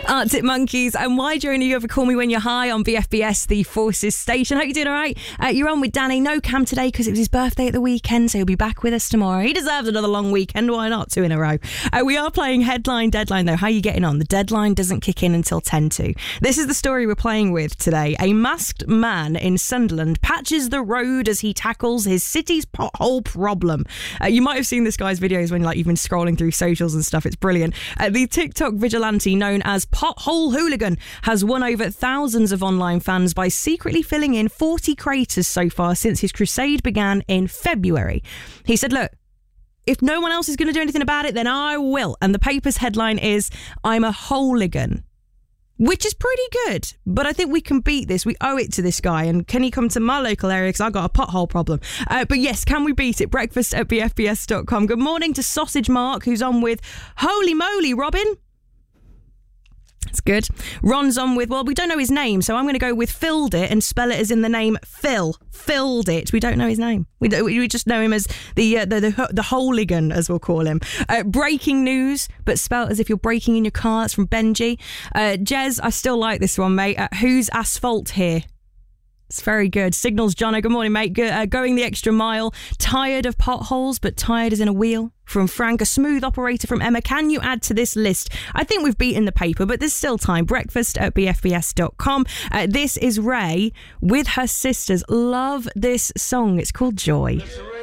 Arctic Monkeys and Why Don't You Ever Call Me When You're High on BFBS, the Forces station. Hope you're doing all right. You're on with Danny. No Cam today because it was his birthday at the weekend, so he'll be back with us tomorrow. He deserves another long weekend. Why not? 2 in a row. We are playing Headline Deadline, though. How are you getting on? The deadline doesn't kick in until 10 to. This is the story we're playing with today. A masked man in Sunderland patches the road as he tackles his city's pothole problem. You might have seen this guy's videos when you've been scrolling through socials and stuff. It's brilliant. The TikTok vigilante known as Pothole Hooligan has won over thousands of online fans by secretly filling in 40 craters so far since his crusade began in February. He said, look, if no one else is going to do anything about it, then I will. And the paper's headline is, I'm a hooligan, which is pretty good. But I think we can beat this. We owe it to this guy. And can he come to my local area because I've got a pothole problem? But yes, can we beat it? Breakfast at bfbs.com. Good morning to Sausage Mark, who's on with Holy Moly, Robin. That's good. Ron's on with, well, we don't know his name, so I'm going to go with Filled It and spell it as in the name Phil. Filled It. We don't know his name. We just know him as the hooligan, as we'll call him. Breaking news, but spelled as if you're breaking in your car. That's from Benji. Jez, I still like this one, mate. Who's asphalt here? It's very good. Signals Jono, good morning, mate. Going the extra mile. Tired of potholes, but tired as in a wheel. From Frank, a smooth operator from Emma. Can you add to this list? I think we've beaten the paper, but there's still time. Breakfast at bfbs.com. This is Ray with her sisters. Love this song. It's called Joy.